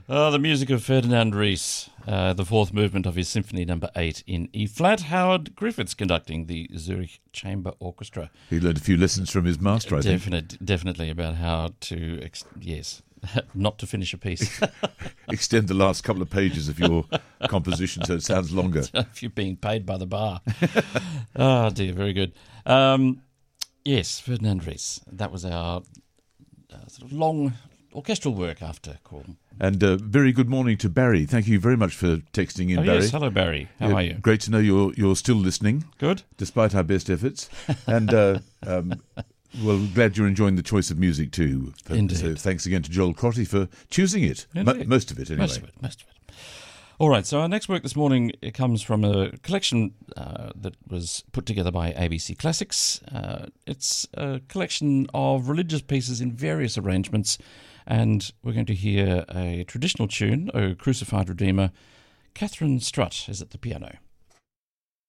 The music of Ferdinand Ries, the fourth movement of his Symphony No. 8 in E-flat. Howard Griffiths conducting the Zurich Chamber Orchestra. He learned a few lessons from his master, I think. Definitely about how to, not to finish a piece. Extend the last couple of pages of your composition so it sounds longer. If you're being paid by the bar. Oh, dear, very good. Yes, Ferdinand Ries. That was our sort of long orchestral work after Corn. And very good morning to Barry. Thank you very much for texting in, Barry. Yes, hello, Barry. How are you? Great to know you're still listening. Good. Despite our best efforts. And well, glad you're enjoying the choice of music too. Indeed. So thanks again to Joel Crotty for choosing it. Most of it, anyway. Most of it. All right, so our next work this morning, it comes from a collection that was put together by ABC Classics. It's a collection of religious pieces in various arrangements, and we're going to hear a traditional tune, O Crucified Redeemer. Catherine Strutt is at the piano.